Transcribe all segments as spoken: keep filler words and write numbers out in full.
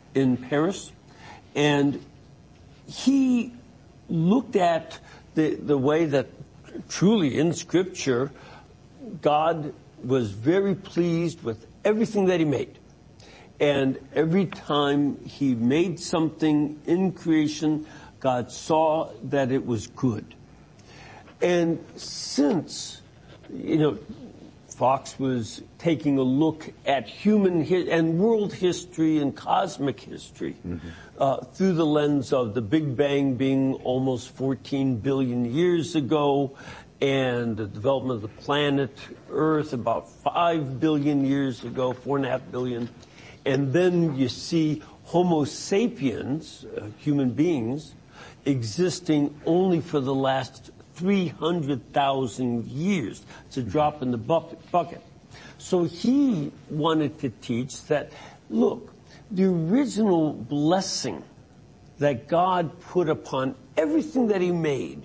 in Paris, and he looked at the, the way that truly in Scripture, God was very pleased with everything that he made. And every time he made something in creation, God saw that it was good. And since, you know, Fox was taking a look at human hi- and world history and cosmic history mm-hmm. uh, through the lens of the Big Bang being almost fourteen billion years ago, and the development of the planet Earth about five billion years ago, four and a half billion. And then you see Homo sapiens, uh, human beings, existing only for the last three hundred thousand years. It's a drop in the bucket. So he wanted to teach that, look, the original blessing that God put upon everything that he made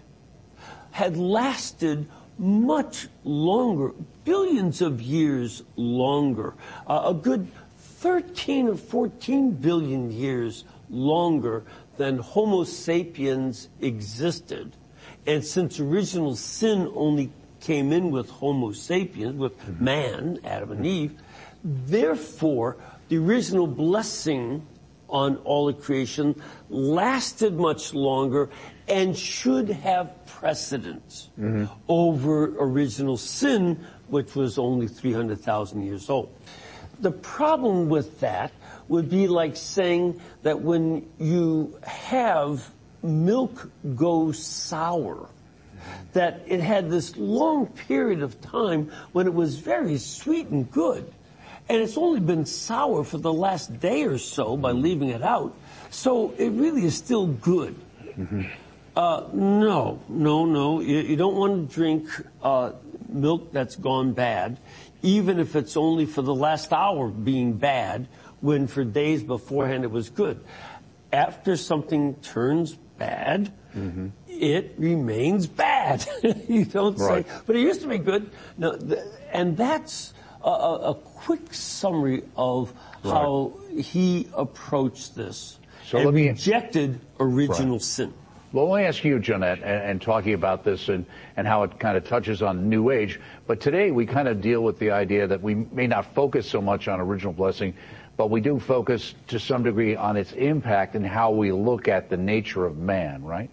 had lasted much longer, billions of years longer, uh, a good thirteen or fourteen billion years longer than Homo sapiens existed. And since original sin only came in with Homo sapiens, with mm-hmm. man, Adam and Eve, therefore the original blessing on all of creation lasted much longer and should have precedence mm-hmm. over original sin, which was only three hundred thousand years old. The problem with that would be like saying that when you have milk go sour, that it had this long period of time when it was very sweet and good, and it's only been sour for the last day or so by leaving it out, so it really is still good. Mm-hmm. Uh, no, no, no, you, you don't want to drink uh, milk that's gone bad, even if it's only for the last hour being bad, when for days beforehand it was good. After something turns bad, mm-hmm. it remains bad. You don't right. say, but it used to be good. No, th- and that's a, a quick summary of right. how he approached this so and let me, rejected original right. sin. Well, let me ask you, Jonette, and, and talking about this and, and how it kind of touches on New Age. But today we kind of deal with the idea that we may not focus so much on original blessing, but we do focus to some degree on its impact and how we look at the nature of man, right?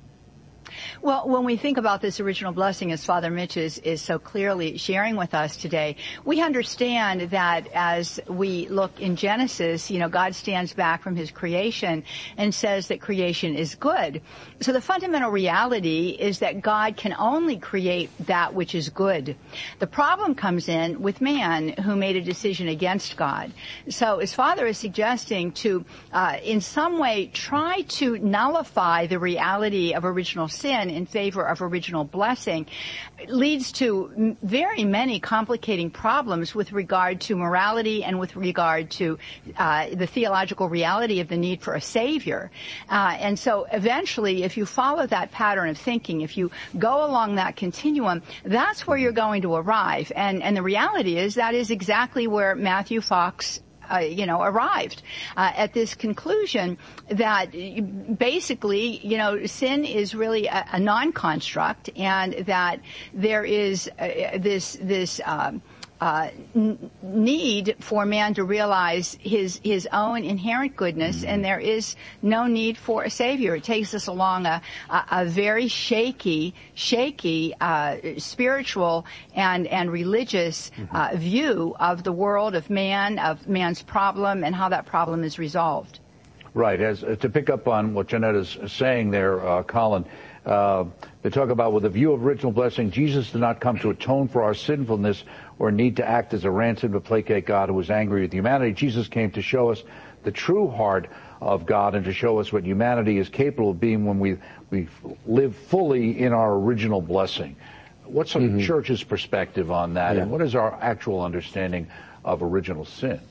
Well, when we think about this original blessing, as Father Mitch is, is so clearly sharing with us today, we understand that as we look in Genesis, you know, God stands back from his creation and says that creation is good. So the fundamental reality is that God can only create that which is good. The problem comes in with man, who made a decision against God. So as Father is suggesting, to uh, in some way try to nullify the reality of original sin in favor of original blessing leads to very many complicating problems with regard to morality and with regard to uh, the theological reality of the need for a savior. Uh, and so eventually, if you follow that pattern of thinking, if you go along that continuum, that's where you're going to arrive. And, and the reality is that is exactly where Matthew Fox Uh, you know, arrived uh, at this conclusion that basically, you know, sin is really a, a non-construct, and that there is uh, this this um, uh, n- need for man to realize his his own inherent goodness, and there is no need for a savior. It takes us along a a, a very shaky, shaky uh, spiritual and and religious uh, view of the world, of man, of man's problem, and how that problem is resolved. Right. As uh, to pick up on what Jonette is saying there, uh, Colin. Uh, they talk about, with a view of original blessing, Jesus did not come to atone for our sinfulness or need to act as a ransom to placate God, who was angry with humanity. Jesus came to show us the true heart of God and to show us what humanity is capable of being when we we live fully in our original blessing. What's the mm-hmm. church's perspective on that, yeah. and what is our actual understanding of original sin?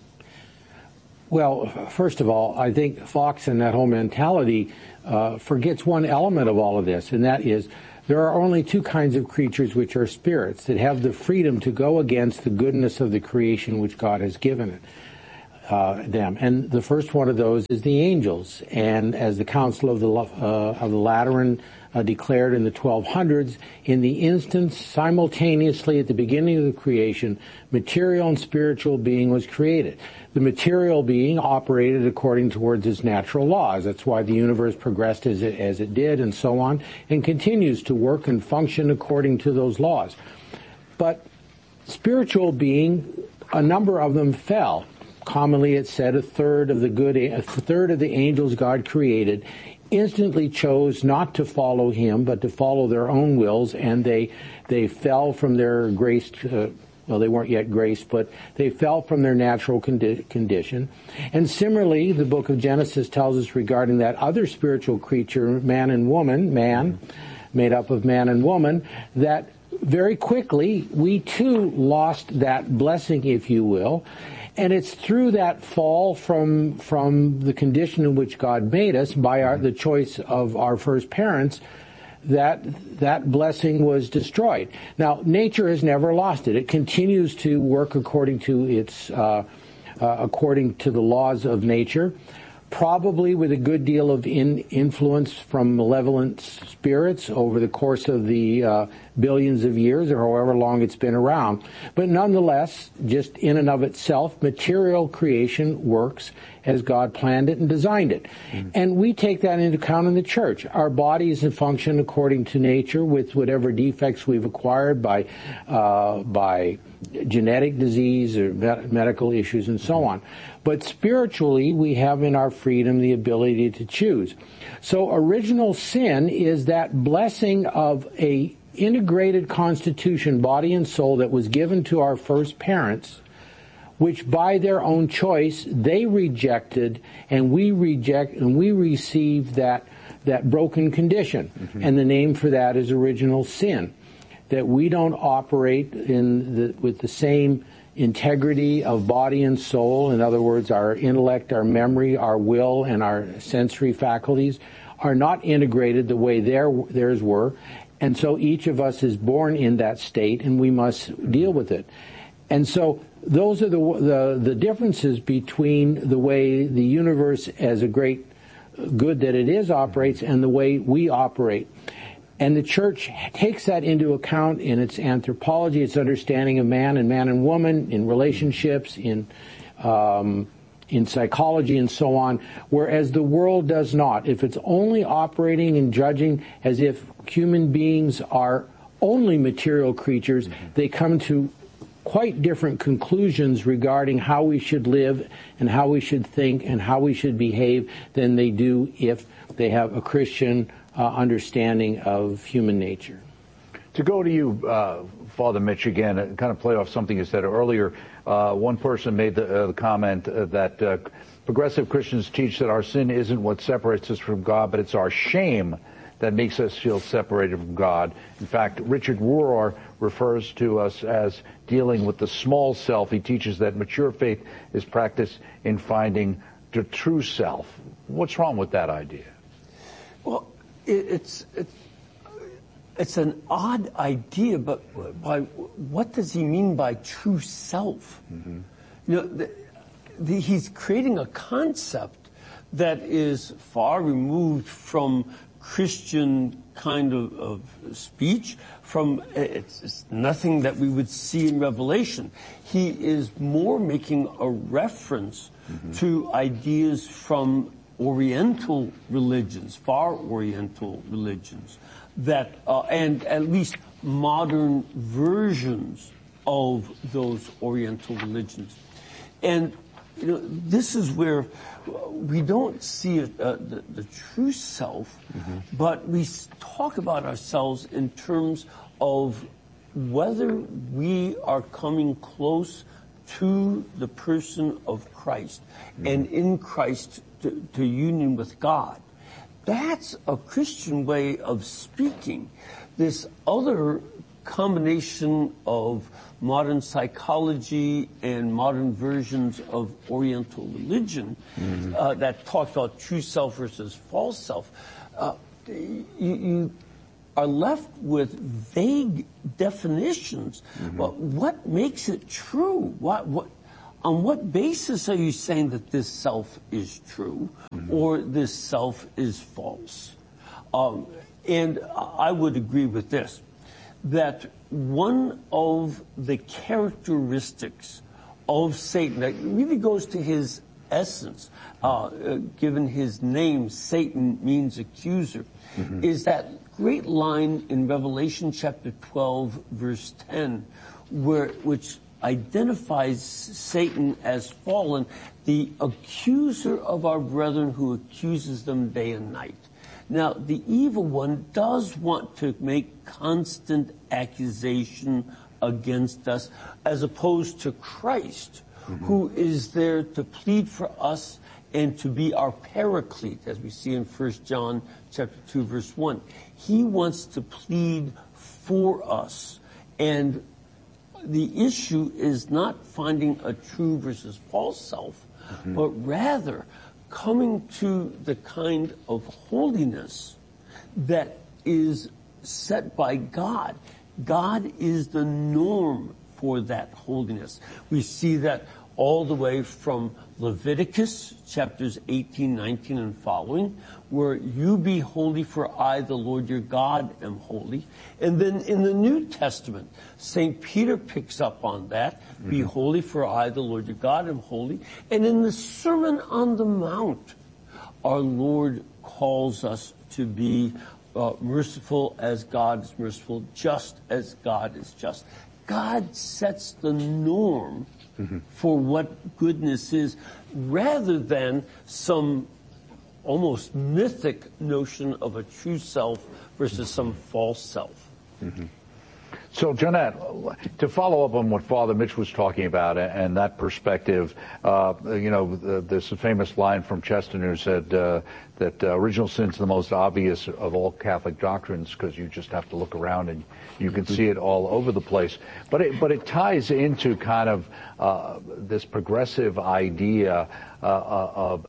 Well, first of all, I think Fox and that whole mentality uh, forgets one element of all of this, and that is there are only two kinds of creatures, which are spirits, that have the freedom to go against the goodness of the creation which God has given it. uh, them. And the first one of those is the angels. And as the Council of the, uh, of the Lateran uh, declared in the twelve hundreds, in the instance simultaneously at the beginning of the creation, material and spiritual being was created. The material being operated according towards its natural laws. That's why the universe progressed as it, as it did and so on, and continues to work and function according to those laws. But spiritual being, a number of them fell. Commonly it's said a third of the good, a third of the angels God created instantly chose not to follow him, but to follow their own wills, and they they fell from their grace. Uh, well, they weren't yet graced, but they fell from their natural condi- condition. And similarly, the book of Genesis tells us regarding that other spiritual creature, man and woman, man, made up of man and woman, that very quickly we too lost that blessing, if you will. And it's through that fall from from the condition in which God made us by our, the choice of our first parents that that blessing was destroyed. Now, nature has never lost it. It continues to work according to its uh, uh, according to the laws of nature, probably with a good deal of in influence from malevolent spirits over the course of the uh, billions of years or however long it's been around. But nonetheless, just in and of itself, material creation works as God planned it and designed it. Mm-hmm. And we take that into account in the church. Our bodies function according to nature with whatever defects we've acquired by uh, by genetic disease or medical issues and so on. But spiritually, we have in our freedom the ability to choose. So original sin is that blessing of a integrated constitution, body and soul, that was given to our first parents, which by their own choice they rejected, and we reject and we receive that that broken condition. Mm-hmm. And the name for that is original sin. That we don't operate in the, with the same integrity of body and soul. In other words, our intellect, our memory, our will, and our sensory faculties are not integrated the way their, theirs were. And so each of us is born in that state, and we must deal with it. And so those are the, the, the differences between the way the universe, as a great good that it is, operates, and the way we operate. And the church takes that into account in its anthropology, its understanding of man and man and woman, in relationships, in um, in psychology, and so on, whereas the world does not. If it's only operating and judging as if human beings are only material creatures, mm-hmm. they come to quite different conclusions regarding how we should live and how we should think and how we should behave than they do if they have a Christian Uh, understanding of human nature. To go to you, uh, Father Mitch, again, and kind of play off something you said earlier, uh, one person made the, uh, the comment uh, that uh, progressive Christians teach that our sin isn't what separates us from God, but it's our shame that makes us feel separated from God. In fact, Richard Rohr refers to us as dealing with the small self. He teaches that mature faith is practiced in finding the true self. What's wrong with that idea? Well, It's, it's it's an odd idea, but by what does he mean by true self? Mm-hmm. You know, the, the, he's creating a concept that is far removed from Christian kind of, of speech. From it's, it's nothing that we would see in Revelation. He is more making a reference mm-hmm. to ideas from Oriental religions, far Oriental religions, that uh, and at least modern versions of those Oriental religions, and you know this is where we don't see it, uh, the, the true self, mm-hmm. but we talk about ourselves in terms of whether we are coming close to the person of Christ, mm-hmm. and in Christ. To, to union with God. That's a Christian way of speaking. This other combination of modern psychology and modern versions of Oriental religion mm-hmm. uh, that talks about true self versus false self, uh, you, you are left with vague definitions. Mm-hmm. Well, what makes it true? What, what on what basis are you saying that this self is true mm-hmm. or this self is false? Um, and I would agree with this, that one of the characteristics of Satan that really goes to his essence, uh, uh, given his name, Satan means accuser, mm-hmm. is that great line in Revelation chapter twelve, verse ten, where which identifies Satan as fallen, the accuser of our brethren who accuses them day and night. Now, the evil one does want to make constant accusation against us, as opposed to Christ, mm-hmm. who is there to plead for us and to be our paraclete, as we see in First John chapter two, verse one. He wants to plead for us. And the issue is not finding a true versus false self, mm-hmm. but rather coming to the kind of holiness that is set by God. God is the norm for that holiness. We see that all the way from Leviticus chapters eighteen, nineteen, and following, where you be holy for I, the Lord your God, am holy. And then in the New Testament, Saint Peter picks up on that. Mm-hmm. Be holy for I, the Lord your God, am holy. And in the Sermon on the Mount, our Lord calls us to be uh, merciful as God is merciful, just as God is just. God sets the norm mm-hmm. for what goodness is, rather than some almost mythic notion of a true self versus some false self. Mm-hmm. So, Jeanette, to follow up on what Father Mitch was talking about and that perspective, uh, you know, there's a famous line from Chesterton who said uh, that uh, original sin is the most obvious of all Catholic doctrines, because you just have to look around and you can see it all over the place. But it, but it ties into kind of uh, this progressive idea uh, of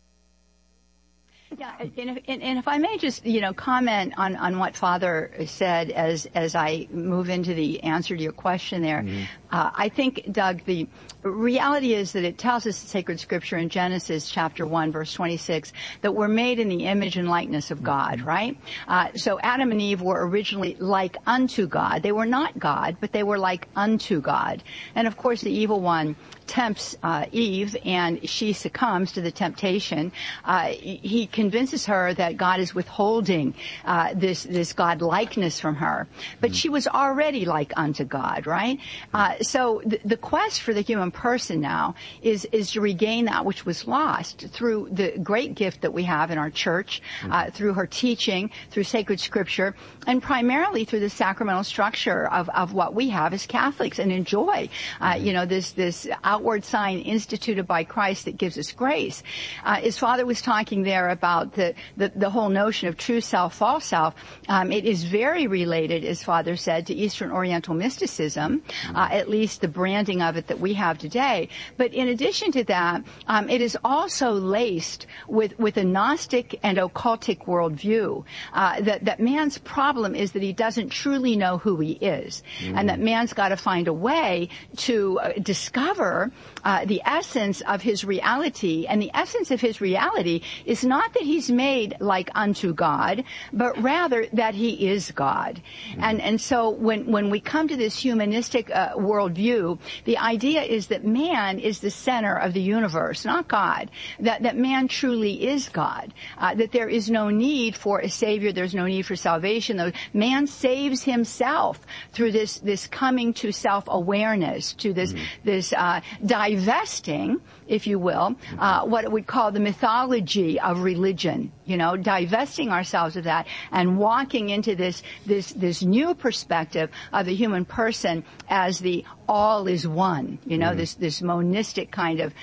Yeah, and if, and if I may just, you know, comment on, on what Father said as as I move into the answer to your question there. Mm-hmm. Uh, I think, Doug, the reality is that it tells us in sacred scripture in Genesis chapter one, verse twenty-six, that we're made in the image and likeness of God, right? Uh, so Adam and Eve were originally like unto God. They were not God, but they were like unto God. And of course, the evil one tempts uh, Eve, and she succumbs to the temptation. Uh, he convinces her that God is withholding uh, this this God likeness from her, but mm-hmm. she was already like unto God, right? Uh, so the, the quest for the human person now is is to regain that which was lost through the great gift that we have in our church, mm-hmm. uh, through her teaching, through sacred scripture, and primarily through the sacramental structure of of what we have as Catholics and enjoy. Uh, mm-hmm. You know, this this outward sign instituted by Christ that gives us grace. Uh, his Father was talking there about the, the, the whole notion of true self, false self. Um, it is very related, as Father said, to Eastern Oriental mysticism, uh, at least the branding of it that we have today. But in addition to that, um, it is also laced with, with a Gnostic and occultic worldview, uh, that, that man's problem is that he doesn't truly know who he is, mm. and that man's got to find a way to uh, discover Uh, the essence of his reality. And the essence of his reality is not that he's made like unto God, but rather that he is God. Mm-hmm. And and so when, when we come to this humanistic uh, worldview, the idea is that man is the center of the universe, not God. That, that man truly is God. Uh, that there is no need for a savior, there's no need for salvation. Though man saves himself through this, this coming to self-awareness, to this, mm-hmm. this uh, divesting, if you will, uh, what we call the mythology of religion, you know, divesting ourselves of that and walking into this, this, this new perspective of the human person as the all is one, you know, mm. this, this monistic kind of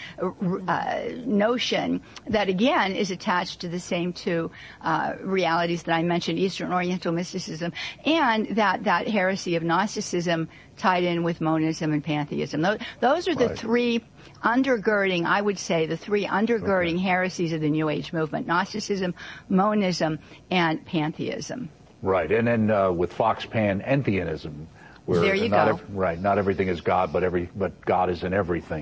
uh, notion that again is attached to the same two uh, realities that I mentioned, Eastern Oriental mysticism and that, that heresy of Gnosticism tied in with monism and pantheism. Those, those are the right. three undergirding, I would say, the three undergirding okay. heresies of the New Age movement: Gnosticism, monism, and pantheism. Right, and then uh, with Fox panentheism, where there you not go. Ev- right, not everything is God, but every but God is in everything.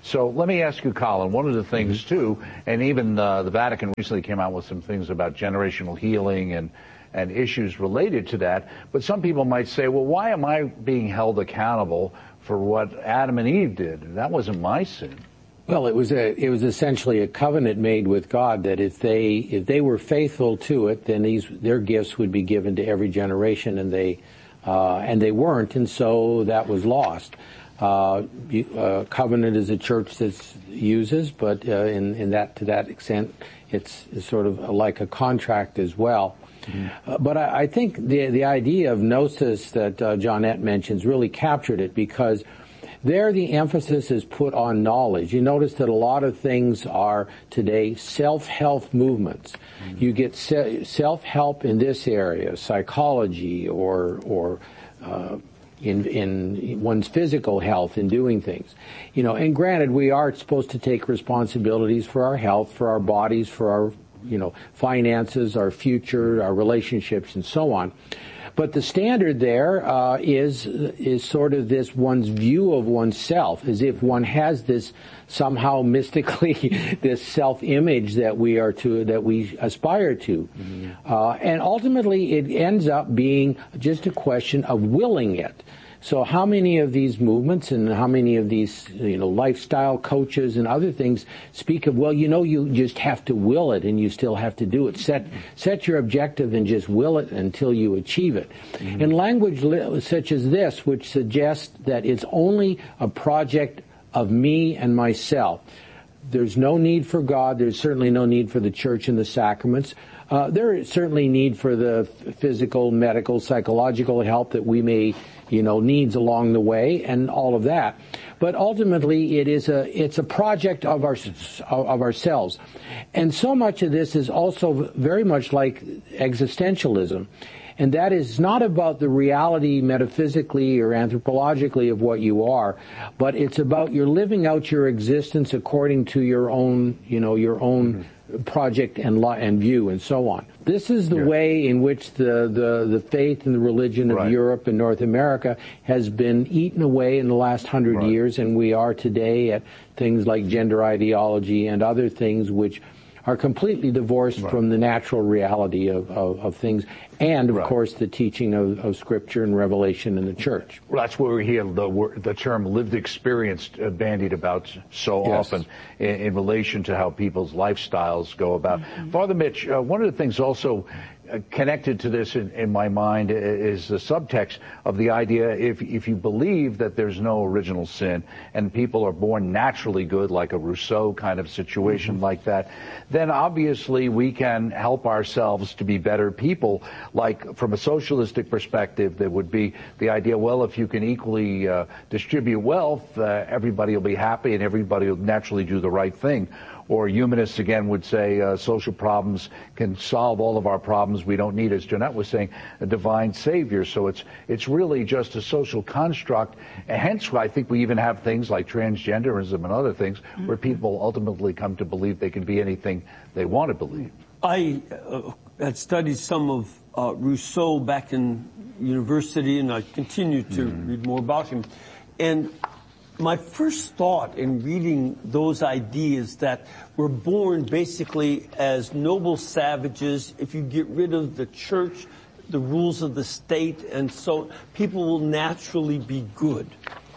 So let me ask you, Colin, one of the things, mm-hmm. too, and even uh, the Vatican recently came out with some things about generational healing and, and issues related to that. But some people might say, well, why am I being held accountable for what Adam and Eve did? That wasn't my sin. Well, it was a it was essentially a covenant made with God that if they if they were faithful to it, then these their gifts would be given to every generation, and they uh, and they weren't, and so that was lost. Uh, uh, covenant is a church that uses, but uh, in in that to that extent, it's, it's sort of like a contract as well. Mm-hmm. Uh, but I, I think the the idea of gnosis that uh, Johnette mentions really captured it, because there the emphasis is put on knowledge. You notice that a lot of things are today self-help movements. Mm-hmm. You get se- self-help in this area, psychology or or uh, in in one's physical health, in doing things. You know, and granted, we are supposed to take responsibilities for our health, for our bodies, for our, you know, finances, our future, our relationships, and so on. But the standard there uh, is is sort of this one's view of oneself, as if one has this somehow mystically this self-image that we are to that we aspire to, mm-hmm. uh, and ultimately it ends up being just a question of willing it. So how many of these movements and how many of these, you know, lifestyle coaches and other things speak of, well, you know, you just have to will it and you still have to do it. Set set your objective and just will it until you achieve it. Mm-hmm. In language li- such as this, which suggests that it's only a project of me and myself, there's no need for God. There's certainly no need for the church and the sacraments. Uh, there is certainly need for the physical, medical, psychological help that we may, you know, needs along the way, and all of that. But ultimately, it is a it's a project of our of ourselves, and so much of this is also very much like existentialism, and that is not about the reality metaphysically or anthropologically of what you are, but it's about your living out your existence according to your own, you know, your own. Mm-hmm. project and law and view and so on. This is the yeah. way in which the, the, the faith and the religion of right. Europe and North America has been eaten away in the last hundred right. years, and we are today at things like gender ideology and other things which are completely divorced right. from the natural reality of, of, of things, and of right. course the teaching of, of Scripture and Revelation in the Church. Well, that's where we hear the word, the term lived experience uh, bandied about so yes. often in, in relation to how people's lifestyles go about. Mm-hmm. Father Mitch, uh, one of the things also uh, connected to this in, in my mind is the subtext of the idea, if if you believe that there's no original sin and people are born naturally good, like a Rousseau kind of situation mm-hmm. like that, then obviously we can help ourselves to be better people. Like from a socialistic perspective, there would be the idea, well, if you can equally uh, distribute wealth, uh, everybody will be happy and everybody will naturally do the right thing. Or humanists, again, would say uh, social problems can solve all of our problems. We don't need, as Jeanette was saying, a divine savior. So it's it's really just a social construct. And hence, I think we even have things like transgenderism and other things mm-hmm. where people ultimately come to believe they can be anything they want to believe. I uh, had studied some of uh, Rousseau back in university, and I continue to mm-hmm. read more about him. And my first thought in reading those ideas that we're born basically as noble savages. If you get rid of the church, the rules of the state, and so people will naturally be good.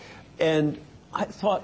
And I thought,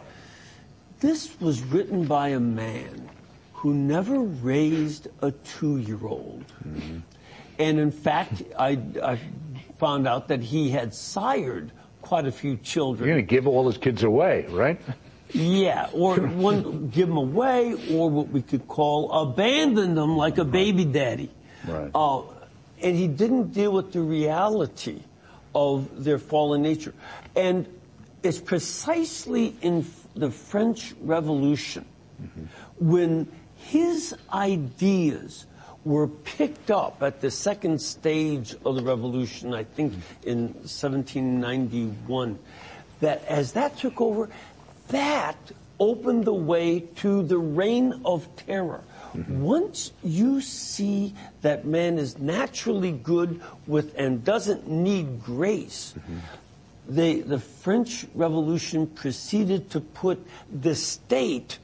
this was written by a man who never raised a two-year-old. Mm-hmm. And in fact, I, I found out that he had sired quite a few children. You're going to give all his kids away, right? Yeah, or one give them away, or what we could call abandon them like a baby daddy. Right. Uh, and he didn't deal with the reality of their fallen nature. And it's precisely in the French Revolution mm-hmm. when his ideas were picked up at the second stage of the revolution, I think in seventeen ninety-one, that as that took over, that opened the way to the reign of terror. Mm-hmm. Once you see that man is naturally good with and doesn't need grace, mm-hmm. they, the French Revolution proceeded to put the state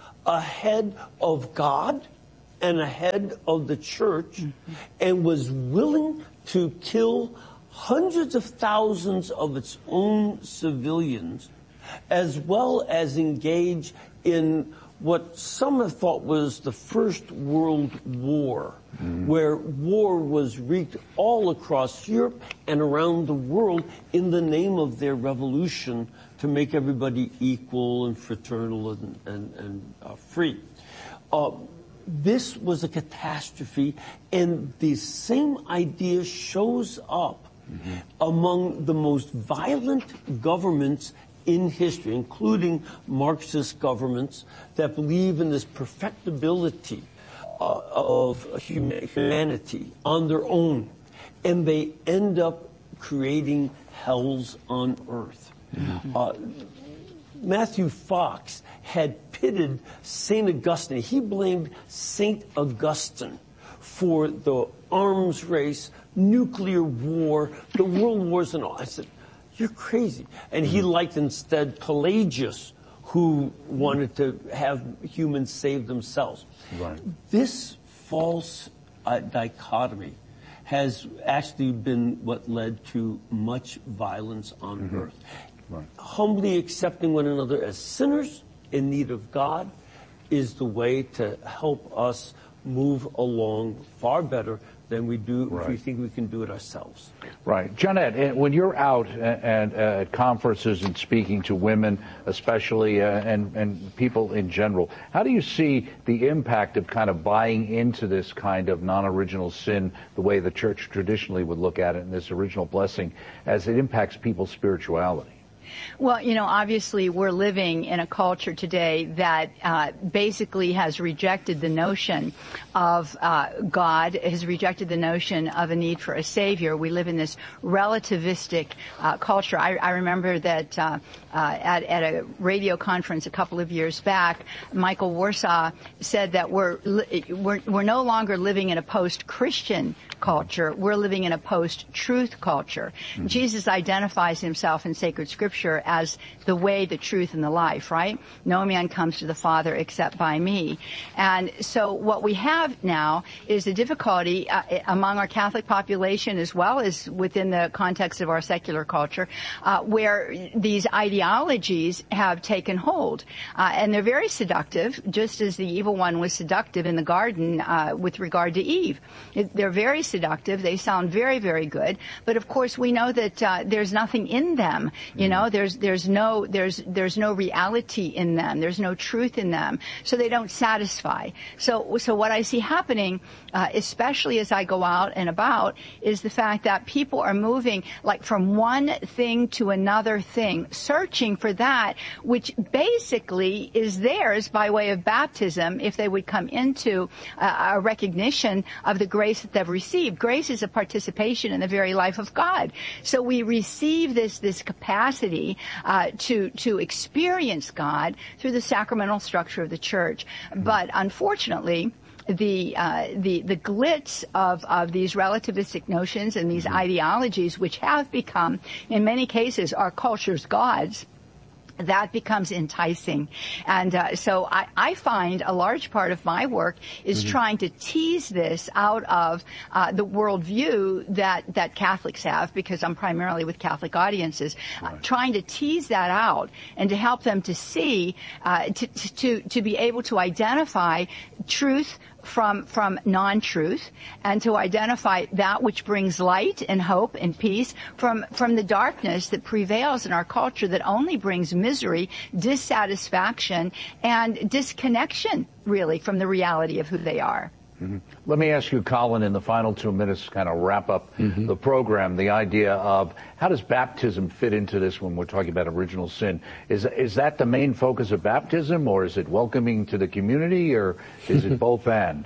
ahead of God and ahead of the church, mm-hmm. and was willing to kill hundreds of thousands of its own civilians, as well as engage in what some have thought was the First World War, mm-hmm. where war was wreaked all across Europe and around the world in the name of their revolution to make everybody equal and fraternal and, and, and uh, free. Uh, this was a catastrophe, and the same idea shows up mm-hmm. among the most violent governments in history, including Marxist governments that believe in this perfectibility uh, of humanity on their own, and they end up creating hells on earth. Mm-hmm. Uh, Matthew Fox had pitted Saint Augustine. He blamed Saint Augustine for the arms race, nuclear war, the world wars and all. I said, you're crazy. And he liked instead Pelagius, who wanted to have humans save themselves. Right. This false uh, dichotomy has actually been what led to much violence on mm-hmm. earth. Right. Humbly accepting one another as sinners in need of God is the way to help us move along far better than we do right. if we think we can do it ourselves. Right. Jonette, when you're out and, uh, at conferences and speaking to women especially uh, and, and people in general, how do you see the impact of kind of buying into this kind of non-original sin, the way the church traditionally would look at it, and this original blessing, as it impacts people's spirituality? Well, you know, obviously we're living in a culture today that uh, basically has rejected the notion of uh, God, has rejected the notion of a need for a Savior. We live in this relativistic uh, culture. I, I remember that uh, uh, at, at a radio conference a couple of years back, Michael Warsaw said that we're, we're, we're no longer living in a post-Christian culture. We're living in a post-truth culture. Mm-hmm. Jesus identifies himself in sacred scripture as the way, the truth, and the life, right? No man comes to the Father except by me. And so what we have now is a difficulty uh, among our Catholic population as well as within the context of our secular culture, uh, where these ideologies have taken hold. Uh, and they're very seductive, just as the evil one was seductive in the garden uh, with regard to Eve. It, they're very seductive. They sound very, very good. But of course, we know that uh, there's nothing in them. You know, there's there's no there's there's no reality in them. There's no truth in them. So they don't satisfy. So so what I see happening, uh, especially as I go out and about, is the fact that people are moving like from one thing to another thing, searching for that which basically is theirs by way of baptism if they would come into uh, a recognition of the grace that they've received. Grace is a participation in the very life of God. So we receive this this capacity uh, to to experience God through the sacramental structure of the church. But unfortunately, the uh, the the glitz of of these relativistic notions and these ideologies, which have become, in many cases, our culture's gods, that becomes enticing. And uh, so I, I find a large part of my work is mm-hmm. trying to tease this out of uh, the worldview that, that Catholics have, because I'm primarily with Catholic audiences, right. uh, trying to tease that out and to help them to see, uh, to, to, to be able to identify truth from from non-truth, and to identify that which brings light and hope and peace from from the darkness that prevails in our culture, that only brings misery, dissatisfaction, and disconnection, really, from the reality of who they are. Mm-hmm. Let me ask you, Colin, in the final two minutes, kind of wrap up mm-hmm. the program, the idea of how does baptism fit into this when we're talking about original sin? Is is that the main focus of baptism, or is it welcoming to the community, or is it both and?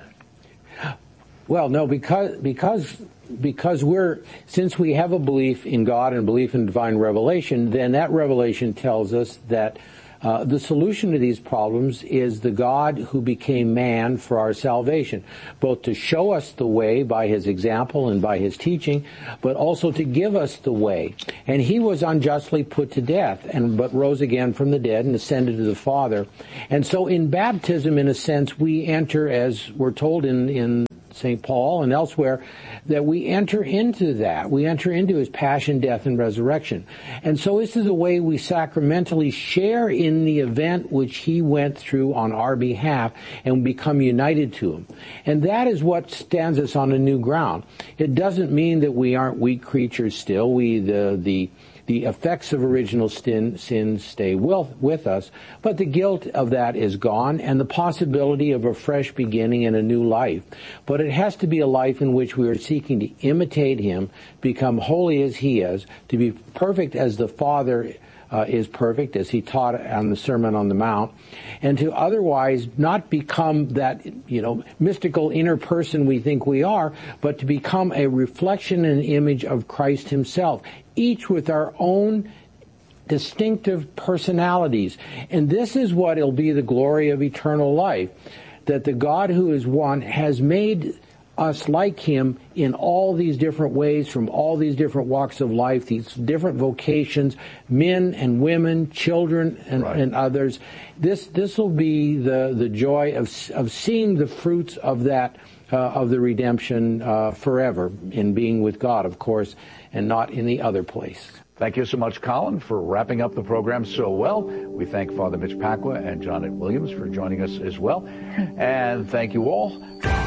Well, no, because because because we're since we have a belief in God and belief in divine revelation, then that revelation tells us that Uh, the solution to these problems is the God who became man for our salvation, both to show us the way by his example and by his teaching, but also to give us the way. And he was unjustly put to death, and but rose again from the dead and ascended to the Father. And so in baptism, in a sense, we enter, as we're told in, in Saint Paul and elsewhere, that we enter into that. We enter into his passion, death, and resurrection. And so this is a way we sacramentally share in the event which he went through on our behalf and become united to him. And that is what stands us on a new ground. It doesn't mean that we aren't weak creatures still. We, the, the, The effects of original sin, sin stay with, with us, but the guilt of that is gone and the possibility of a fresh beginning and a new life. But it has to be a life in which we are seeking to imitate him, become holy as he is, to be perfect as the Father uh, is perfect, as he taught on the Sermon on the Mount, and to otherwise not become that, you know, mystical inner person we think we are, but to become a reflection and image of Christ himself, each with our own distinctive personalities. And this is what will be the glory of eternal life, that the God who is one has made us like him in all these different ways, from all these different walks of life, these different vocations, men and women, children and, right. and others. This this will be the the joy of of seeing the fruits of that uh, of the redemption uh, forever, in being with God, of course, and not in the other place. Thank you so much, Colin, for wrapping up the program so well. We thank Father Mitch Pacwa and Janet Williams for joining us as well. And thank you all.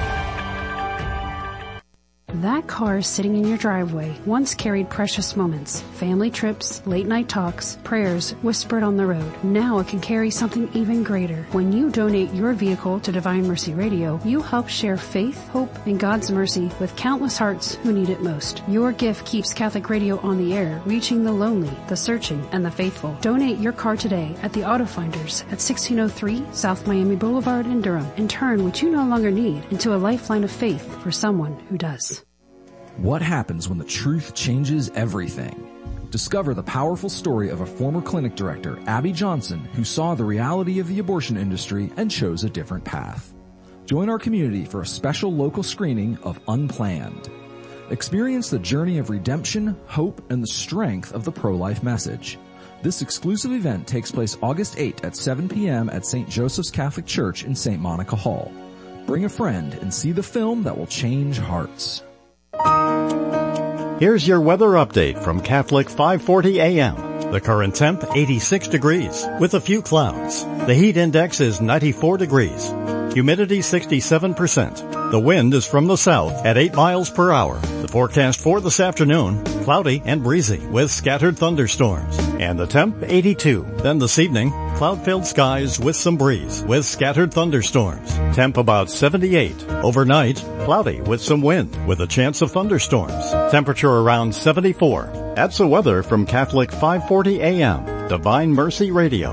That car sitting in your driveway once carried precious moments, family trips, late-night talks, prayers whispered on the road. Now it can carry something even greater. When you donate your vehicle to Divine Mercy Radio, you help share faith, hope, and God's mercy with countless hearts who need it most. Your gift keeps Catholic Radio on the air, reaching the lonely, the searching, and the faithful. Donate your car today at the Auto Finders at sixteen oh three South Miami Boulevard in Durham, and turn what you no longer need into a lifeline of faith for someone who does. What happens when the truth changes everything? Discover the powerful story of a former clinic director, Abby Johnson, who saw the reality of the abortion industry and chose a different path. Join our community for a special local screening of Unplanned. Experience the journey of redemption, hope, and the strength of the pro-life message. This exclusive event takes place August eighth at seven p.m. at Saint Joseph's Catholic Church in Saint Monica Hall. Bring a friend and see the film that will change hearts. Here's your weather update from Catholic five forty A M. The current temp, eighty-six degrees, with a few clouds. The heat index is ninety-four degrees. Humidity sixty-seven percent. The wind is from the south at eight miles per hour. The forecast for this afternoon, cloudy and breezy with scattered thunderstorms. And the temp, eighty-two. Then this evening, cloud-filled skies with some breeze with scattered thunderstorms. Temp about seventy-eight. Overnight, cloudy with some wind with a chance of thunderstorms. Temperature around seventy-four. That's the weather from Catholic five forty A M, Divine Mercy Radio.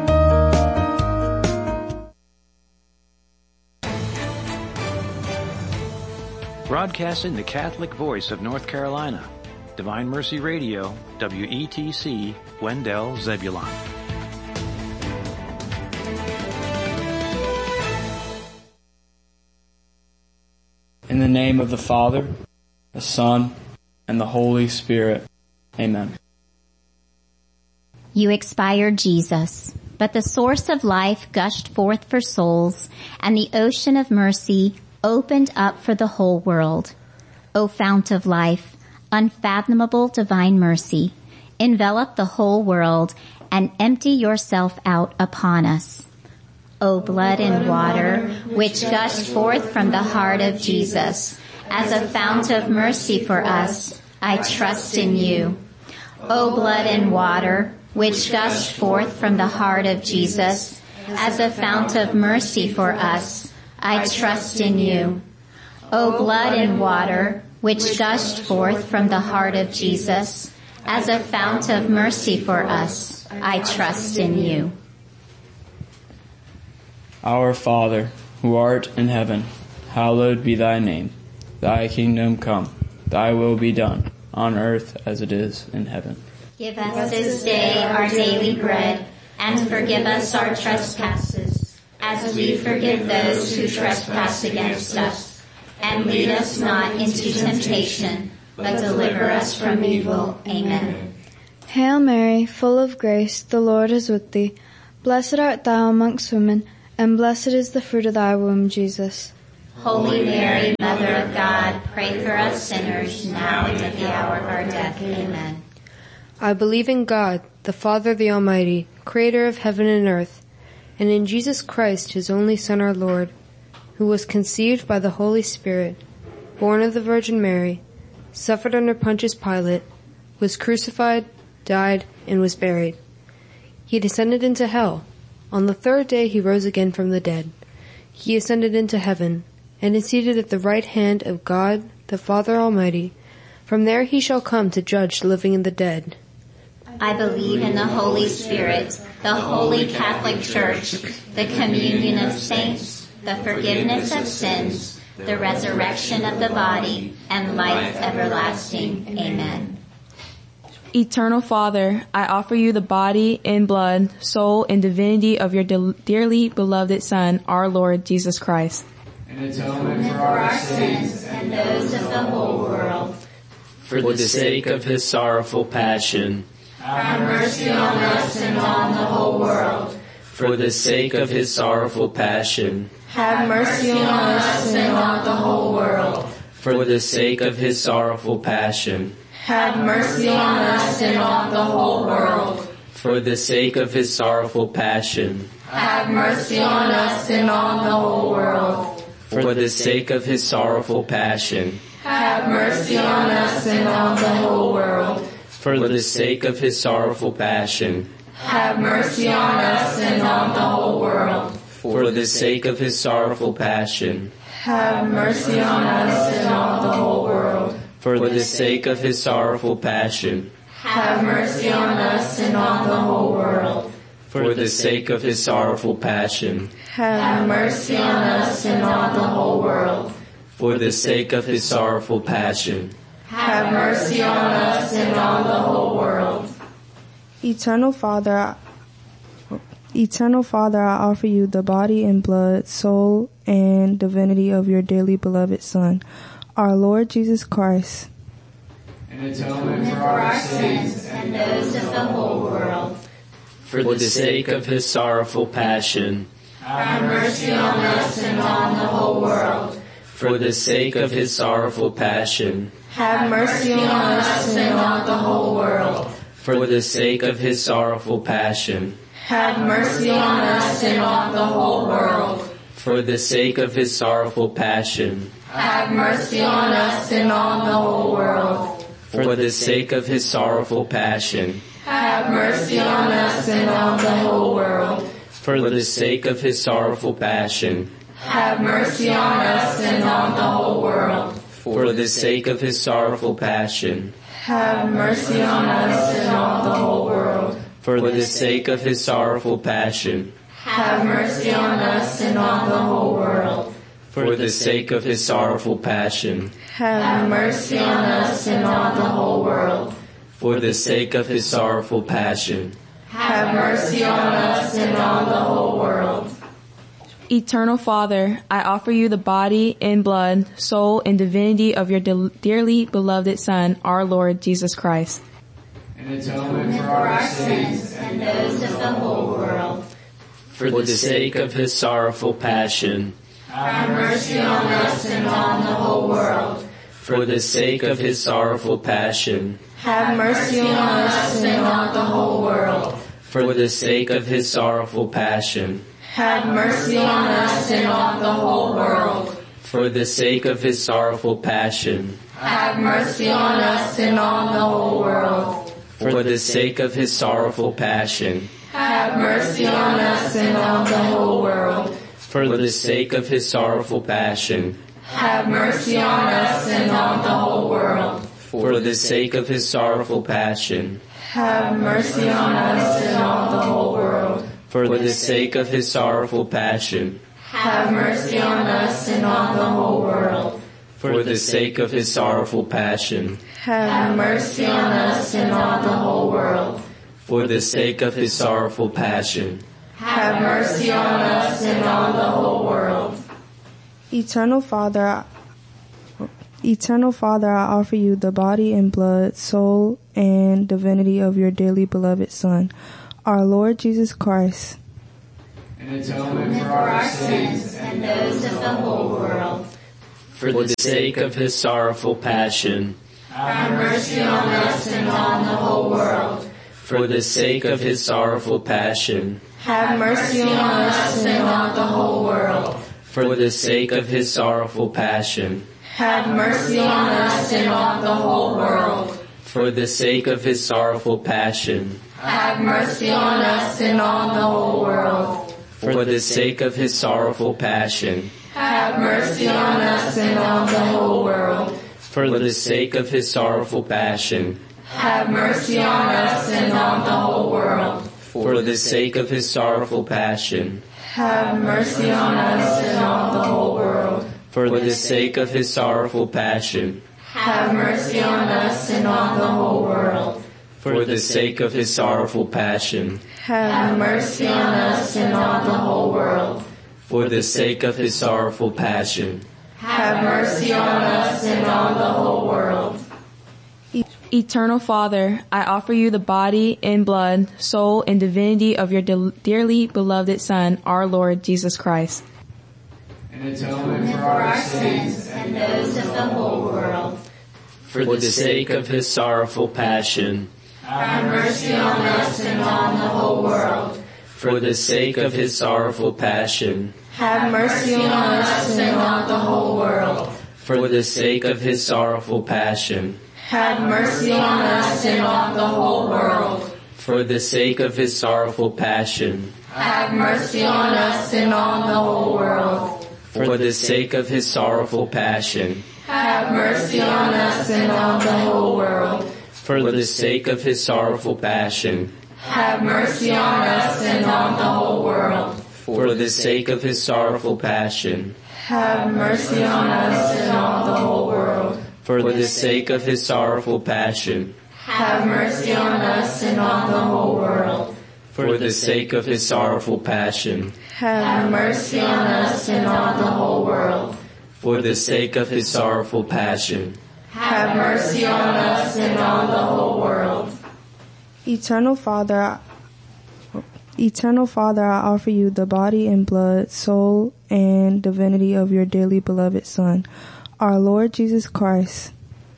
Broadcasting the Catholic voice of North Carolina, Divine Mercy Radio, W E T C, Wendell, Zebulon. In the name of the Father, the Son, and the Holy Spirit. Amen. You expired, Jesus, but the source of life gushed forth for souls, and the ocean of mercy opened up for the whole world. O fount of life, unfathomable divine mercy, envelop the whole world and empty yourself out upon us. O blood and water, which gushed forth from the heart of Jesus, as a fount of mercy for us, I trust in you. O blood and water, which gushed forth from the heart of Jesus, as a fount of mercy for us, I trust in you. O blood and water, which gushed forth from the heart of Jesus, as a fount of mercy for us, I trust in you. Our Father, who art in heaven, hallowed be thy name. Thy kingdom come, thy will be done, on earth as it is in heaven. Give us this day our daily bread, And forgive us our trespasses, as we forgive those who trespass against us. And lead us not into temptation, but deliver us from evil. Amen. Hail Mary, full of grace, the Lord is with thee. Blessed art thou amongst women, and blessed is the fruit of thy womb, Jesus. Holy Mary, Mother of God, pray for us sinners, now and at the hour of our death. Amen. I believe in God, the Father, the Almighty, creator of heaven and earth, and in Jesus Christ, his only Son, our Lord, who was conceived by the Holy Spirit, born of the Virgin Mary, suffered under Pontius Pilate, was crucified, died, and was buried. He descended into hell. On the third day he rose again from the dead. He ascended into heaven, and is seated at the right hand of God, the Father Almighty. From there he shall come to judge the living and the dead. I believe in the Holy Spirit, the Holy Catholic Church, the communion of saints, the forgiveness of sins, the resurrection of the body, and life everlasting. Amen. Eternal Father, I offer you the body and blood, soul, and divinity of your de- dearly beloved Son, our Lord Jesus Christ. An atonement for our sins and those of the whole world. For the sake of his sorrowful passion, have mercy on us and on the whole world. For the sake of his sorrowful passion, have mercy on us and on the whole world. For the sake of his sorrowful passion, have mercy on us and on the whole world. For the sake of his sorrowful passion, have mercy on us and on the whole world. For the sake of his sorrowful passion, have mercy on us and on the whole world. For the sake of his sorrowful passion, have mercy on us and on the whole world. For the sake of his sorrowful passion, have mercy on us and on the whole world. For the sake of his sorrowful passion, have mercy on us and on the whole world. For the sake of his sorrowful passion, have mercy on us and on the whole world. For the sake of his sorrowful passion, have mercy on us and on the whole world. Eternal Father, Eternal Father, I offer you the body and blood, soul, and divinity of your dearly beloved Son, our Lord Jesus Christ. An atonement for our sins and those of the whole world. For the sake of his sorrowful passion, have mercy on us and on the whole world. For the sake of his sorrowful passion, have mercy on us and on the whole world. For the sake of his sorrowful passion, have mercy on us and on the whole world. For the sake of his sorrowful passion, have mercy on us and on the whole world. For the sake of his sorrowful passion, have mercy on us and on the whole world. For the sake of his sorrowful passion, have mercy on us and on the whole world. For the sake of his sorrowful passion, have mercy on us and on the whole world. For the sake of his sorrowful passion, have mercy on us and on the whole world. For the sake of his sorrowful passion, have mercy on us and on the whole world. For the sake of his sorrowful passion, have mercy on us and on the whole world. Eternal Father, I offer you the body and blood, soul, and divinity of your de- dearly beloved Son, our Lord Jesus Christ. An atonement for our sins and those of the whole world. For the sake of his sorrowful passion, have mercy on us and on the whole world. For the sake of his sorrowful passion, have mercy on us and on the whole world. For the sake of his sorrowful passion, have mercy on us and on the whole world. For the sake of his sorrowful passion, have mercy on us and on the whole world. For the sake of his sorrowful passion, have mercy on us and on the whole world. For the sake of his sorrowful passion, have mercy on us and on the whole world. For the sake of his sorrowful passion, have mercy on us and on the whole world. For the sake of his sorrowful passion, have mercy on us and on the whole world. For the sake of his sorrowful passion, have mercy on us and on the whole world. for the sake of his sorrowful passion. Have mercy on us and on the whole world. Eternal Father, Eternal Father, I offer you the body and blood, soul, and divinity of your dearly beloved Son, our Lord Jesus Christ. An atonement for our sins and those of the whole world. For the sake of his sorrowful passion. Have mercy on us and on the whole world. For the sake of his sorrowful passion. Have mercy on us and on the whole world. For the sake of his sorrowful passion. Have mercy on us and on the whole world. For the sake of his sorrowful passion. Have mercy on us and on the whole world. For the sake of his sorrowful passion. Have mercy on us and on the whole world. For the sake of his sorrowful passion. Have mercy on us and on the whole world. For the sake of his sorrowful passion. Have mercy on us and on the whole world. For the sake of his sorrowful passion. Have mercy on us and on the whole world. For the sake of his sorrowful passion. Have mercy on us and on the whole world. For the sake of his sorrowful passion. Have mercy on us and on the whole world. Eternal Father, I offer you the body and blood, soul, and divinity of your de- dearly beloved Son, our Lord Jesus Christ. An atonement for our sins and those of the whole world. For the sake of his sorrowful passion. Have mercy on us and on the whole world. For the sake of his sorrowful passion. Have mercy on us and on the whole world. For the sake of his sorrowful passion. Have mercy on us and on the whole world. For the sake of his sorrowful passion. Have mercy on us and on the whole world. For the sake of his sorrowful passion. Have mercy on us and on the whole world. For the sake of his sorrowful passion. Have mercy on us and on the whole world. For the sake of his sorrowful passion. Have mercy on us and on the whole world. For the sake of his sorrowful passion. Have mercy on us and on the whole world. For the sake of his sorrowful passion. Have mercy on us and on the whole world. For the sake of his sorrowful passion. Have mercy on us and on the whole world. Eternal Father, Eternal Father, I offer you the body and blood, soul, and divinity of your dearly beloved Son, our Lord Jesus Christ.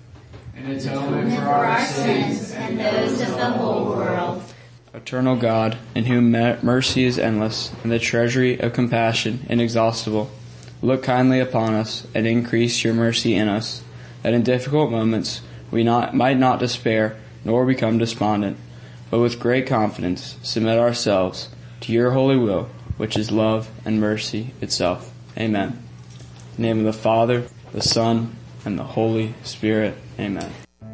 An atonement for our sins and those of the whole world. Eternal God, in whom mercy is endless and the treasury of compassion inexhaustible, look kindly upon us and increase your mercy in us, that in difficult moments we not, might not despair nor become despondent, but with great confidence submit ourselves to your holy will, which is love and mercy itself. Amen. In the name of the Father, the Son, and the Holy Spirit. Amen.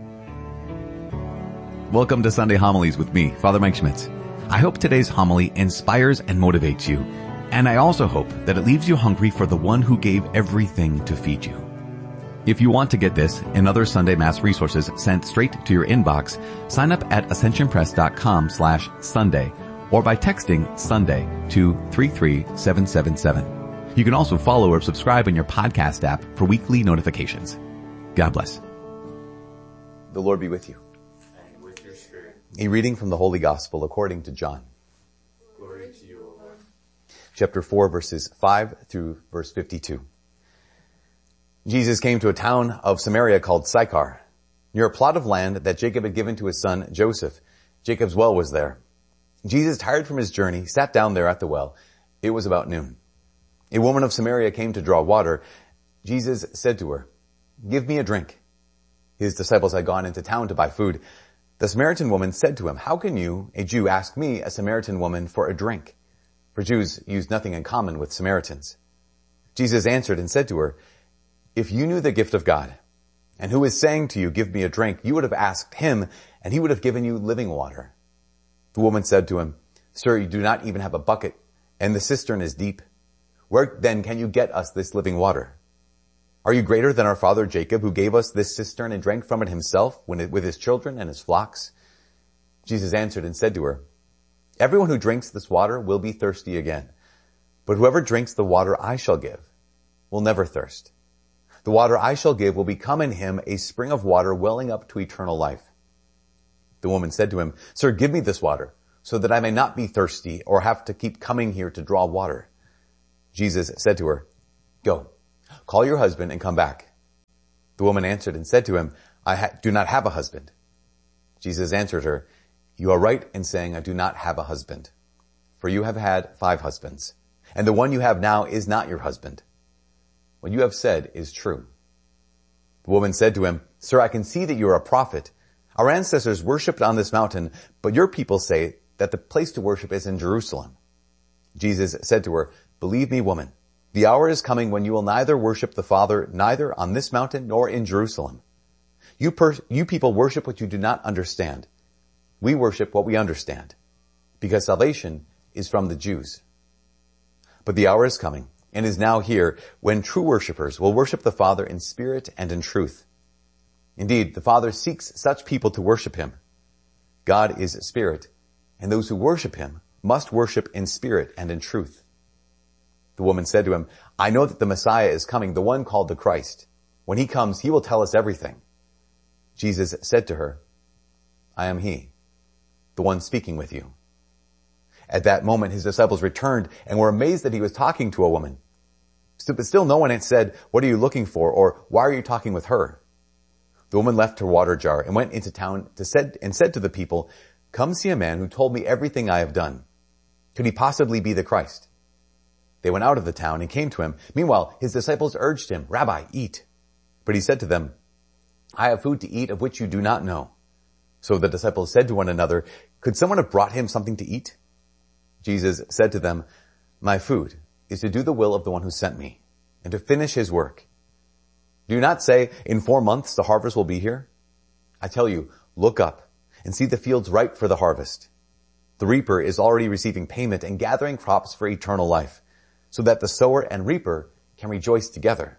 Welcome to Sunday Homilies with me, Father Mike Schmitz. I hope today's homily inspires and motivates you, and I also hope that it leaves you hungry for the one who gave everything to feed you. If you want to get this and other Sunday Mass resources sent straight to your inbox, sign up at ascensionpress.com slash Sunday or by texting Sunday to three three seven seven seven. You can also follow or subscribe in your podcast app for weekly notifications. God bless. The Lord be with you. And with your spirit. A reading from the Holy Gospel according to John. Glory to you, O Lord. Chapter four, verses five through verse fifty-two. Jesus came to a town of Samaria called Sychar, near a plot of land that Jacob had given to his son Joseph. Jacob's well was there. Jesus, tired from his journey, sat down there at the well. It was about noon. A woman of Samaria came to draw water. Jesus said to her, "Give me a drink." His disciples had gone into town to buy food. The Samaritan woman said to him, "How can you, a Jew, ask me, a Samaritan woman, for a drink?" For Jews used nothing in common with Samaritans. Jesus answered and said to her, "If you knew the gift of God, and who is saying to you, 'Give me a drink,' you would have asked him, and he would have given you living water." The woman said to him, "Sir, you do not even have a bucket, and the cistern is deep. Where then can you get us this living water? Are you greater than our father Jacob, who gave us this cistern and drank from it himself when it, with his children and his flocks?" Jesus answered and said to her, everyone who drinks this water will be thirsty again, but whoever drinks the water I shall give will never thirst. The water I shall give will become in him a spring of water welling up to eternal life. The woman said to him, Sir, give me this water, so that I may not be thirsty or have to keep coming here to draw water. Jesus said to her, Go, call your husband and come back. The woman answered and said to him, I ha- do not have a husband. Jesus answered her, You are right in saying I do not have a husband, for you have had five husbands, and the one you have now is not your husband. What you have said is true. The woman said to him, Sir, I can see that you are a prophet. Our ancestors worshipped on this mountain, but your people say that the place to worship is in Jerusalem. Jesus said to her, Believe me, woman, the hour is coming when you will neither worship the Father, neither on this mountain nor in Jerusalem. You, per- you people worship what you do not understand. We worship what we understand, because salvation is from the Jews. But the hour is coming, and is now here, when true worshipers will worship the Father in spirit and in truth. Indeed, the Father seeks such people to worship him. God is spirit, and those who worship him must worship in spirit and in truth. The woman said to him, I know that the Messiah is coming, the one called the Christ. When he comes, he will tell us everything. Jesus said to her, I am he, the one speaking with you. At that moment, his disciples returned and were amazed that he was talking to a woman. But still no one had said, What are you looking for? Or why are you talking with her? The woman left her water jar and went into town to said, and said to the people, Come see a man who told me everything I have done. Could he possibly be the Christ? They went out of the town and came to him. Meanwhile, his disciples urged him, Rabbi, eat. But he said to them, I have food to eat of which you do not know. So the disciples said to one another, Could someone have brought him something to eat? Jesus said to them, My food is to do the will of the one who sent me, and to finish his work. Do not say, In four months the harvest will be here. I tell you, look up and see the fields ripe for the harvest. The reaper is already receiving payment and gathering crops for eternal life, so that the sower and reaper can rejoice together.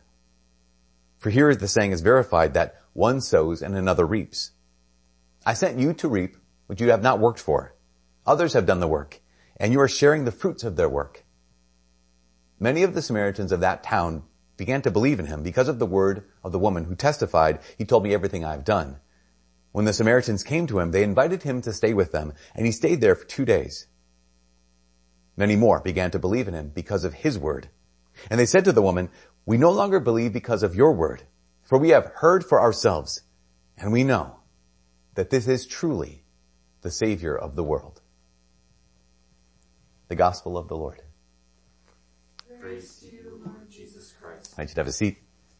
For here the saying is verified that one sows and another reaps. I sent you to reap what you have not worked for. Others have done the work, and you are sharing the fruits of their work. Many of the Samaritans of that town began to believe in him because of the word of the woman who testified, He told me everything I have done. When the Samaritans came to him, they invited him to stay with them, and he stayed there for two days. Many more began to believe in him because of his word. And they said to the woman, We no longer believe because of your word, for we have heard for ourselves, and we know that this is truly the Savior of the world. The Gospel of the Lord. Praise to you, Lord Jesus Christ. I should have a seat.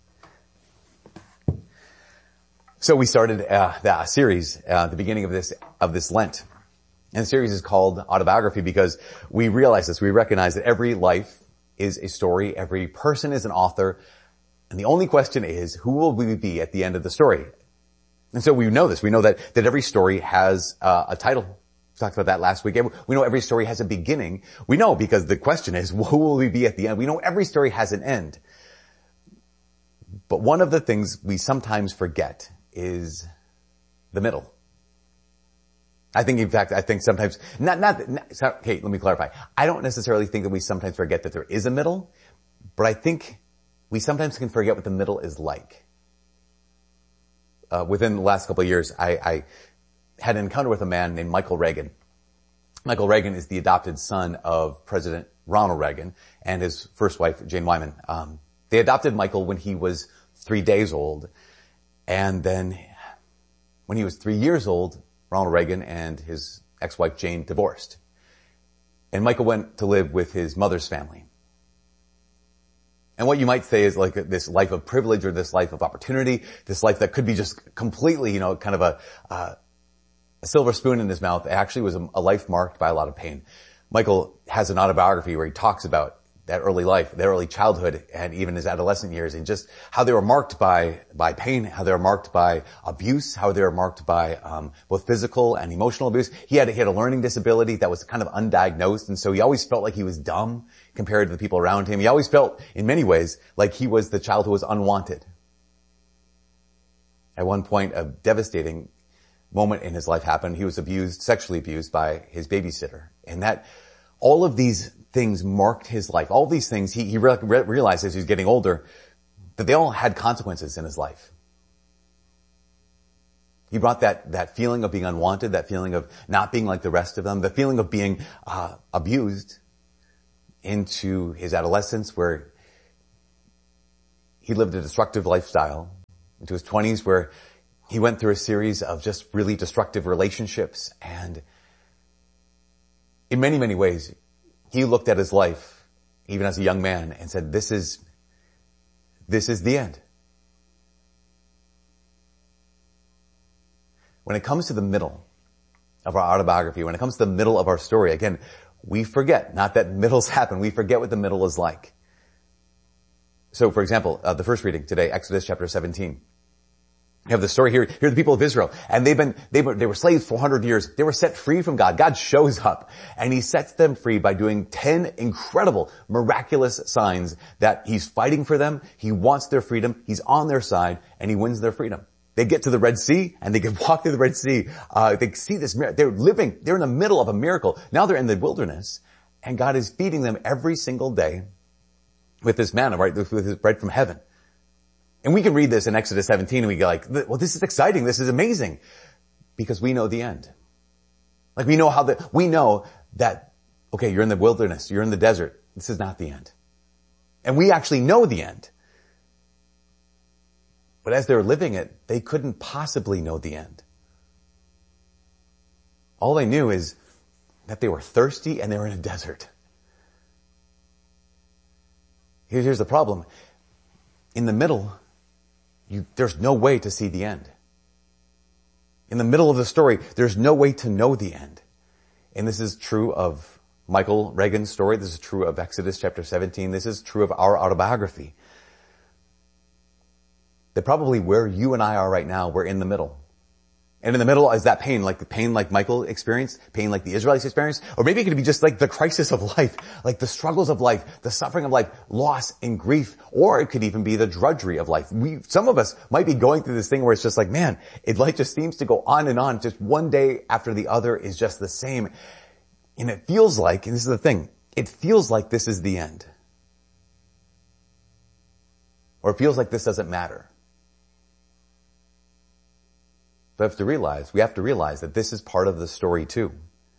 So we started uh, the series uh, at the beginning of this of this Lent. And the series is called Autobiography because we realize this. We recognize that every life is a story. Every person is an author. And the only question is, who will we be at the end of the story? And so we know this. We know that, that every story has uh, a title. We talked about that last week. We know every story has a beginning. We know because the question is, who will we be at the end? We know every story has an end. But one of the things we sometimes forget is the middle. I think, in fact, I think sometimes, not, not, not, okay, let me clarify. I don't necessarily think that we sometimes forget that there is a middle, but I think we sometimes can forget what the middle is like. Uh, within the last couple of years, I, I had an encounter with a man named Michael Reagan. Michael Reagan is the adopted son of President Ronald Reagan and his first wife, Jane Wyman. Um, they adopted Michael when he was three days old. And then when he was three years old, Ronald Reagan and his ex-wife Jane divorced. And Michael went to live with his mother's family. And what you might say is like this life of privilege or this life of opportunity, this life that could be just completely, you know, kind of a, uh, a silver spoon in his mouth. It actually was a, a life marked by a lot of pain. Michael has an autobiography where he talks about that early life, that early childhood, and even his adolescent years, and just how they were marked by by pain, how they were marked by abuse, how they were marked by um both physical and emotional abuse. He had, he had a learning disability that was kind of undiagnosed, and so he always felt like he was dumb compared to the people around him. He always felt, in many ways, like he was the child who was unwanted. At one point, a devastating moment in his life happened. He was abused, sexually abused by his babysitter. And that, all of these things marked his life. All of these things, he, he re- realized as he was getting older, that they all had consequences in his life. He brought that, that feeling of being unwanted, that feeling of not being like the rest of them, the feeling of being uh, abused into his adolescence, where he lived a destructive lifestyle, into his twenties, where he went through a series of just really destructive relationships. And in many, many ways, he looked at his life, even as a young man, and said, this is, this is the end. When it comes to the middle of our autobiography, when it comes to the middle of our story, again, we forget, not that middles happen, we forget what the middle is like. So, for example, uh, the first reading today, Exodus chapter seventeen. You have the story here. Here are the people of Israel, and they've been, they were, they were slaves for one hundred years. They were set free from God. God shows up, and he sets them free by doing ten incredible, miraculous signs that he's fighting for them. He wants their freedom. He's on their side, and he wins their freedom. They get to the Red Sea, and they can walk through the Red Sea. Uh, they see this miracle. They're living, they're in the middle of a miracle. Now they're in the wilderness, and God is feeding them every single day with this manna, right, with his bread from heaven. And we can read this in Exodus seventeen and we go like, well, this is exciting. This is amazing. Because we know the end. Like we know how the, we know that, okay, you're in the wilderness, you're in the desert. This is not the end. And we actually know the end. But as they were living it, they couldn't possibly know the end. All they knew is that they were thirsty and they were in a desert. Here's the problem. In the middle, You, there's no way to see the end. In the middle of the story, there's no way to know the end. And this is true of Michael Reagan's story. This is true of Exodus chapter seventeen. This is true of our autobiography. That probably where you and I are right now, we're in the middle. And in the middle is that pain, like the pain like Michael experienced, pain like the Israelites experienced, or maybe it could be just like the crisis of life, like the struggles of life, the suffering of life, loss and grief, or it could even be the drudgery of life. We, some of us might be going through this thing where it's just like, man, it life just seems to go on and on, just one day after the other is just the same. And it feels like, and this is the thing, it feels like this is the end. Or it feels like this doesn't matter. But we have to realize, we have to realize that this is part of the story too.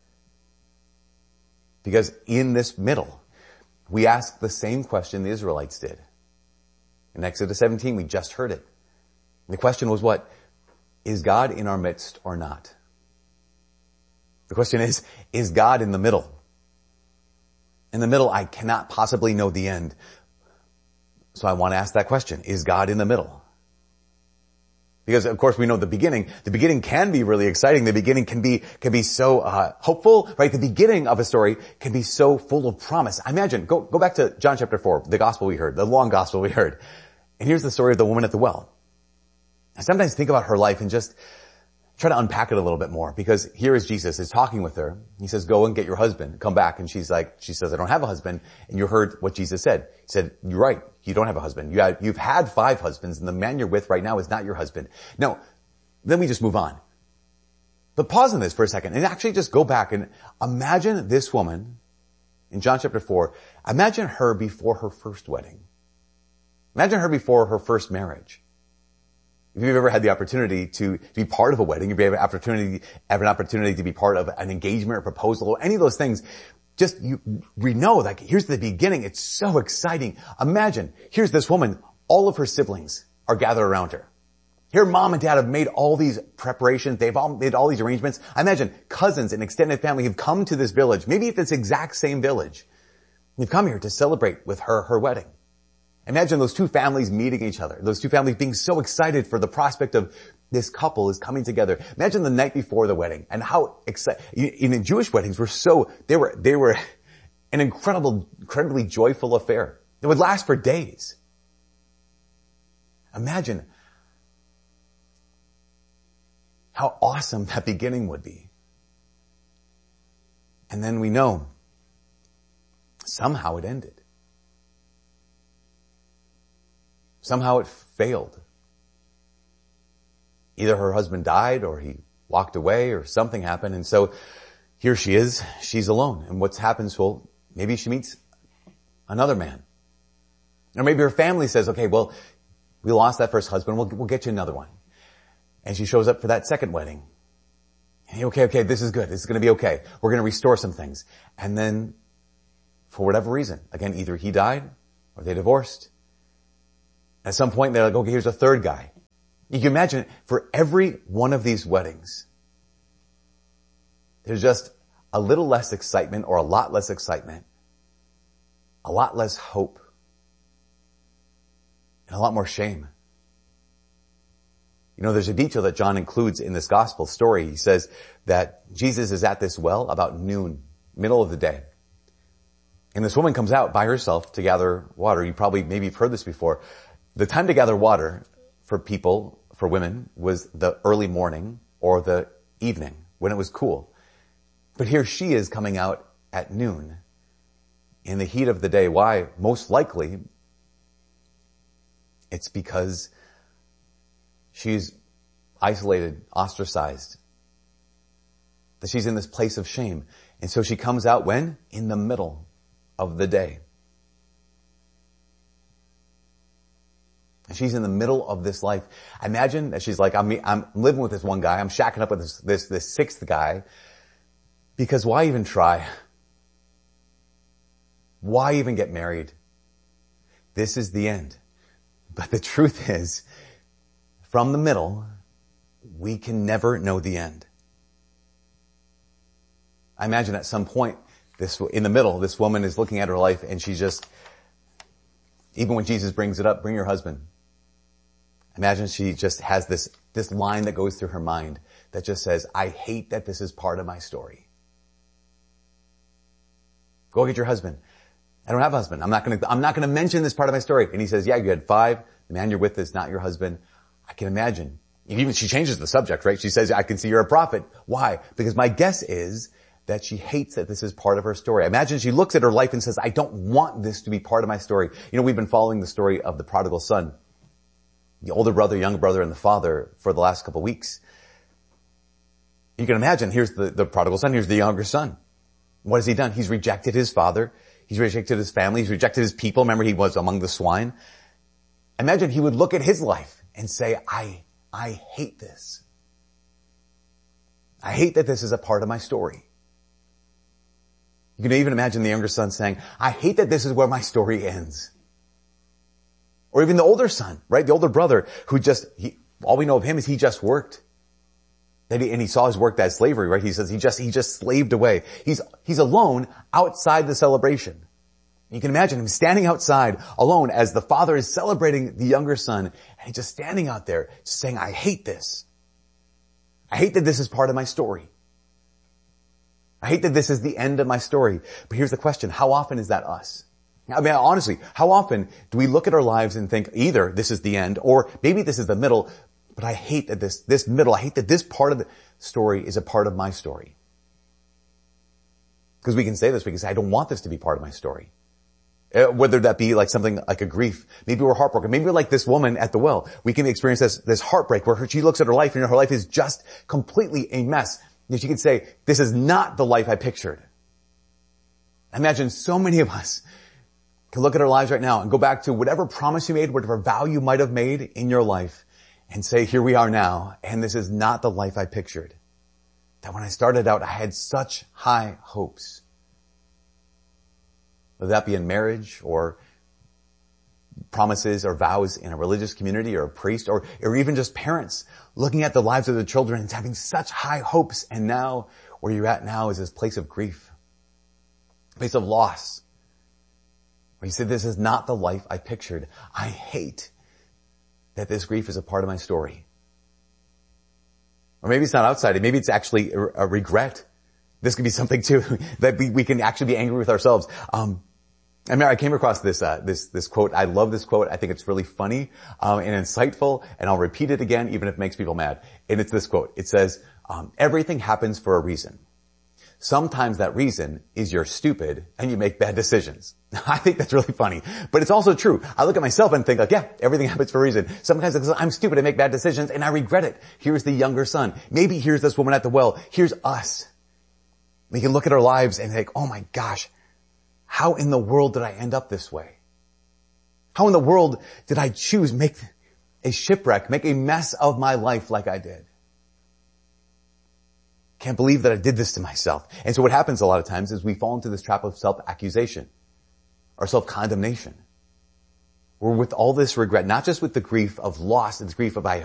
Because in this middle, we ask the same question the Israelites did. In Exodus seventeen, we just heard it. And the question was what? Is God in our midst or not? The question is, is God in the middle? In the middle, I cannot possibly know the end. So I want to ask that question. Is God in the middle? Because of course we know the beginning. The beginning can be really exciting. The beginning can be, can be so, uh, hopeful, right? The beginning of a story can be so full of promise. Imagine, go, go back to John chapter four, the gospel we heard, the long gospel we heard. And here's the story of the woman at the well. I sometimes think about her life and just try to unpack it a little bit more, because here is Jesus is talking with her. He says, go and get your husband, come back. And she's like, she says, I don't have a husband. And you heard what Jesus said. He said, you're right. You don't have a husband. You have, you've had five husbands, and the man you're with right now is not your husband. No, then we just move on. But pause on this for a second and actually just go back and imagine this woman in John chapter four. Imagine her before her first wedding. Imagine her before her first marriage. If you've ever had the opportunity to, to be part of a wedding, if you have an opportunity, have an opportunity to be part of an engagement or proposal or any of those things, just you, we know, like, here's the beginning. It's so exciting. Imagine, here's this woman, all of her siblings are gathered around her. Here mom and dad have made all these preparations. They've all made all these arrangements. I imagine cousins and extended family have come to this village, maybe this exact same village. They've come here to celebrate with her, her wedding. Imagine those two families meeting each other. Those two families being so excited for the prospect of this couple is coming together. Imagine the night before the wedding and how excited. In Jewish weddings were so, they were, they were an incredible, incredibly joyful affair. It would last for days. Imagine how awesome that beginning would be. And then we know somehow it ended. Somehow it failed. Either her husband died or he walked away or something happened. And so here she is, she's alone. And what happens, well, maybe she meets another man. Or maybe her family says, okay, well, we lost that first husband, we'll, we'll get you another one. And she shows up for that second wedding. And okay, okay, this is good, this is gonna be okay. We're gonna restore some things. And then, for whatever reason, again, either he died or they divorced. At some point they're like, okay, here's a third guy. You can imagine, for every one of these weddings, there's just a little less excitement or a lot less excitement, a lot less hope, and a lot more shame. You know, there's a detail that John includes in this gospel story. He says that Jesus is at this well about noon, middle of the day. And this woman comes out by herself to gather water. You probably, maybe you've heard this before. The time to gather water for people, for women, was the early morning or the evening when it was cool. But here she is coming out at noon in the heat of the day. Why? Most likely, it's because she's isolated, ostracized, that she's in this place of shame. And so she comes out when? In the middle of the day. And she's in the middle of this life. Imagine that she's like, I'm, I'm living with this one guy, I'm shacking up with this, this, this sixth guy, because why even try? Why even get married? This is the end. But the truth is, from the middle, we can never know the end. I imagine at some point, this, in the middle, this woman is looking at her life and she just, even when Jesus brings it up, bring your husband. Imagine she just has this, this line that goes through her mind that just says, I hate that this is part of my story. Go get your husband. I don't have a husband. I'm not gonna, I'm not gonna mention this part of my story. And he says, yeah, you had five. The man you're with is not your husband. I can imagine. Even she changes the subject, right? She says, I can see you're a prophet. Why? Because my guess is that she hates that this is part of her story. Imagine she looks at her life and says, I don't want this to be part of my story. You know, we've been following the story of the prodigal son, the older brother, younger brother, and the father for the last couple of weeks. You can imagine, here's the, the prodigal son, here's the younger son. What has he done? He's rejected his father. He's rejected his family. He's rejected his people. Remember, he was among the swine. Imagine he would look at his life and say, I, I hate this. I hate that this is a part of my story. You can even imagine the younger son saying, I hate that this is where my story ends. Or even the older son, right? The older brother who just, he, all we know of him is he just worked. And he, and he saw his work as slavery, right? He says he just, he just slaved away. He's, he's alone outside the celebration. You can imagine him standing outside alone as the father is celebrating the younger son. And he's just standing out there just saying, I hate this. I hate that this is part of my story. I hate that this is the end of my story. But here's the question. How often is that us? I mean, honestly, how often do we look at our lives and think either this is the end or maybe this is the middle, but I hate that this, this middle, I hate that this part of the story is a part of my story. Because we can say this, we can say, I don't want this to be part of my story. Uh, whether that be like something like a grief. Maybe we're heartbroken. Maybe we're like this woman at the well. We can experience this, this heartbreak where her, she looks at her life and her life is just completely a mess. And she can say, this is not the life I pictured. Imagine so many of us can look at our lives right now and go back to whatever promise you made, whatever vow you might have made in your life and say, here we are now, and this is not the life I pictured. That when I started out, I had such high hopes. Whether that be in marriage or promises or vows in a religious community or a priest or, or even just parents looking at the lives of their children and having such high hopes. And now where you're at now is this place of grief, a place of loss, where you say, this is not the life I pictured. I hate that this grief is a part of my story. Or maybe it's not outside. Maybe it's actually a, a regret. This could be something too that we, we can actually be angry with ourselves. Um, I mean, I came across this, uh, this, this quote. I love this quote. I think it's really funny, um, and insightful, and I'll repeat it again even if it makes people mad. And it's this quote. It says, um, everything happens for a reason. sometimes that reason is you're stupid and you make bad decisions. I think that's really funny, but it's also true. I look at myself and think like, yeah, everything happens for a reason. Sometimes I'm stupid, I make bad decisions and I regret it. Here's the younger son. Maybe here's this woman at the well. Here's us. We can look at our lives and think, oh my gosh, how in the world did I end up this way? How in the world did I choose make a shipwreck, make a mess of my life like I did? Can't believe that I did this to myself. And so what happens a lot of times is we fall into this trap of self-accusation or self-condemnation. We're with all this regret, not just with the grief of loss and the grief of I,